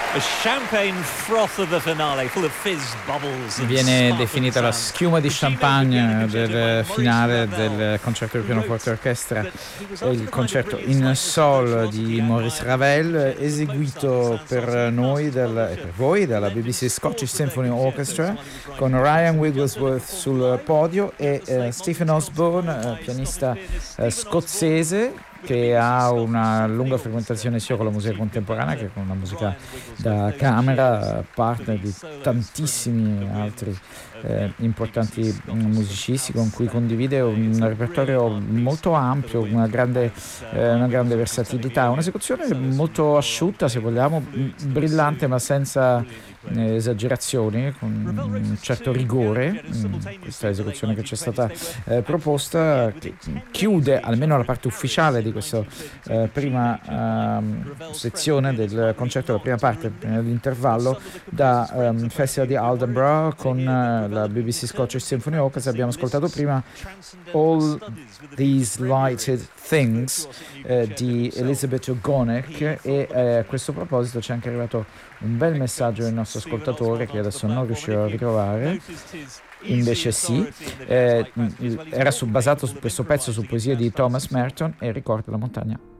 Viene definita la schiuma di champagne del finale del concerto del pianoforte orchestra, il concerto in sol di Maurice Ravel, eseguito per noi e per voi dalla BBC Scottish Symphony Orchestra, con Ryan Wigglesworth sul podio e Stephen Osborne, pianista scozzese, che ha una lunga frequentazione sia con la musica contemporanea che con la musica da camera, partner di tantissimi altri importanti musicisti con cui condivide un repertorio molto ampio, una grande versatilità, un'esecuzione molto asciutta, se vogliamo, brillante ma senza esagerazioni, con un certo rigore. Questa esecuzione che ci è stata proposta, che chiude almeno la parte ufficiale di questa prima sezione del concerto, la prima parte dell'intervallo da Festival di Aldenborough con la BBC Scottish Symphony Orchestra. Abbiamo ascoltato prima All These Lighted Things di Elizabeth Ogonek e a questo proposito c'è anche arrivato un bel messaggio del nostro ascoltatore che adesso non riuscirò a ritrovare. Invece sì, era basato su questo pezzo su poesie di Thomas Merton e Ricordo la montagna